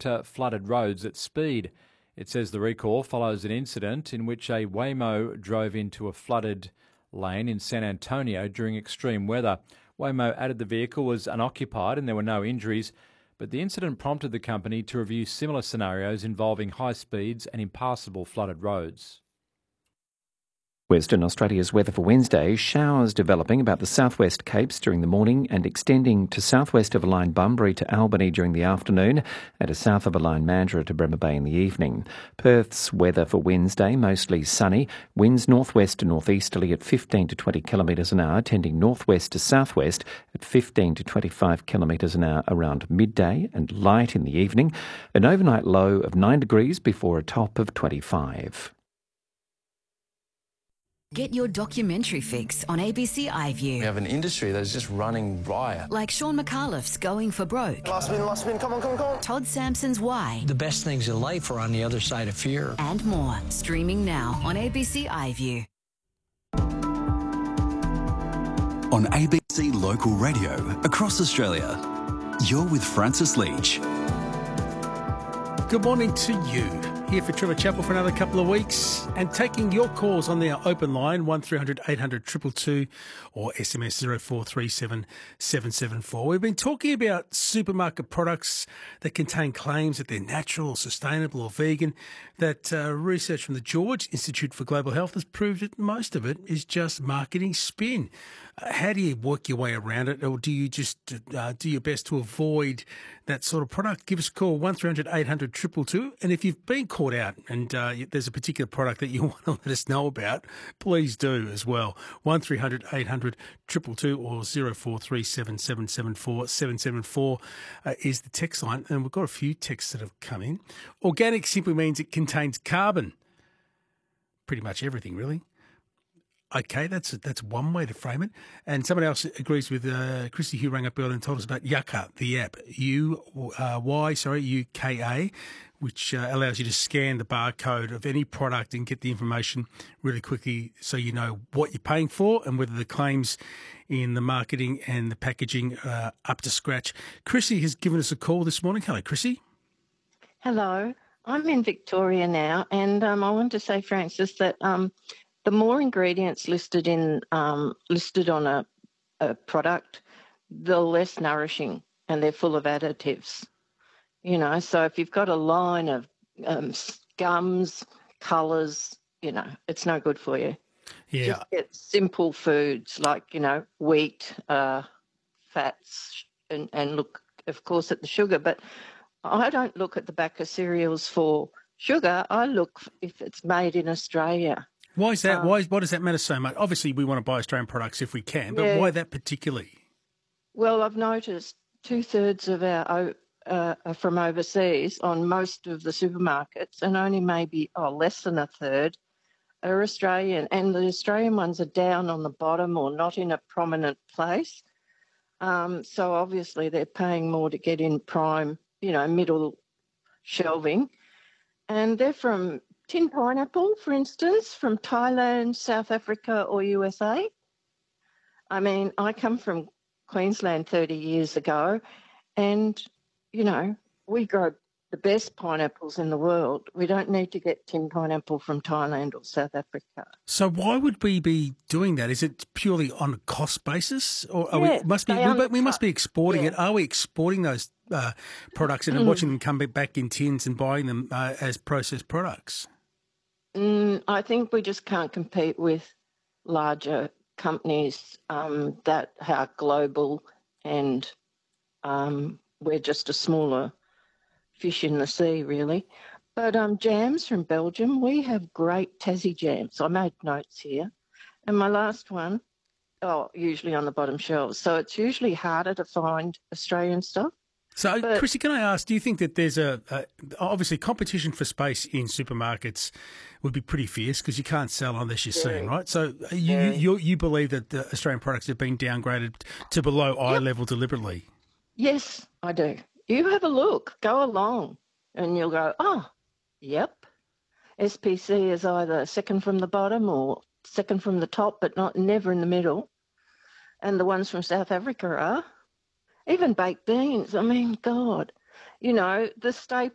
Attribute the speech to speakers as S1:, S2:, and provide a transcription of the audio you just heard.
S1: flooded roads at speed. It says the recall follows an incident in which a Waymo drove into a flooded lane in San Antonio during extreme weather. Waymo added the vehicle was unoccupied and there were no injuries, but the incident prompted the company to review similar scenarios involving high speeds and impassable flooded roads.
S2: Western Australia's weather for Wednesday: showers developing about the southwest Capes during the morning and extending to southwest of a line Bunbury to Albany during the afternoon and to south of a line Mandurah to Bremer Bay in the evening. Perth's weather for Wednesday: mostly sunny, winds northwest to northeasterly at 15 to 20 kilometres an hour, tending northwest to southwest at 15 to 25 kilometres an hour around midday, and light in the evening. An overnight low of 9 degrees before a top of 25.
S3: Get your documentary fix on ABC iView.
S4: We have an industry that is just running riot.
S3: Like Sean McAuliffe's Going for Broke.
S5: Last spin, come on.
S3: Todd Sampson's Why.
S6: The best things in life are on the other side of fear.
S3: And more. Streaming now on ABC iView.
S7: On ABC Local Radio across Australia, you're with Francis Leach.
S8: Good morning to you. Here for Trevor Chappell for another couple of weeks, and taking your calls on our open line 1300 800 222 or SMS 0437 774. We've been talking about supermarket products that contain claims that they're natural, sustainable or vegan. That research from the George Institute for Global Health has proved that most of it is just marketing spin. How do you work your way around it, or do you just do your best to avoid that sort of product? Give us a call, 1300 800 222. And if you've been caught out and there's a particular product that you want to let us know about, please do as well. 1300 800 222 or 0437 774 774 is the text line. And we've got a few texts that have come in. Organic simply means it contains carbon. Pretty much everything, really. Okay, that's one way to frame it. And someone else agrees with Christy, who rang up earlier and told us about Yuka, the app, UKA, which allows you to scan the barcode of any product and get the information really quickly so you know what you're paying for and whether the claims in the marketing and the packaging are up to scratch. Chrissy has given us a call this morning. Hello, Chrissy.
S9: Hello. I'm in Victoria now, and I want to say, Francis, that the more ingredients listed on a product, the less nourishing, and they're full of additives. You know, so if you've got a line of gums, colours, you know, it's no good for you.
S8: Yeah.
S9: Just get simple foods like, you know, wheat, fats, and look, of course, at the sugar. But I don't look at the back of cereals for sugar. I look if it's made in Australia.
S8: Why is that? Why does that matter so much? Obviously, we want to buy Australian products if we can, but why that particularly?
S9: Well, I've noticed 2/3 of our are from overseas on most of the supermarkets, and only maybe less than a third are Australian. And the Australian ones are down on the bottom or not in a prominent place. So obviously they're paying more to get in prime, you know, middle shelving. And they're from tin pineapple, for instance, from Thailand, South Africa or USA. I mean, I come from Queensland 30 years ago and, you know, we grow the best pineapples in the world. We don't need to get tin pineapple from Thailand or South Africa.
S8: So why would we be doing that? Is it purely on a cost basis? Or we must be exporting it. Are we exporting those products and watching them come back in tins and buying them as processed products?
S9: I think we just can't compete with larger companies that are global, and we're just a smaller fish in the sea, really. But jams from Belgium, we have great Tassie jams. I made notes here. And my last one, usually on the bottom shelves. So it's usually harder to find Australian stuff.
S8: So, Chrissy, can I ask, do you think that there's obviously competition for space in supermarkets would be pretty fierce because you can't sell unless you're seen, right? So you believe that the Australian products have been downgraded to below eye level deliberately?
S9: Yes, I do. You have a look, go along, and you'll go, yep. SPC is either second from the bottom or second from the top, but never in the middle. And the ones from South Africa are. Even baked beans, I mean, God, you know, the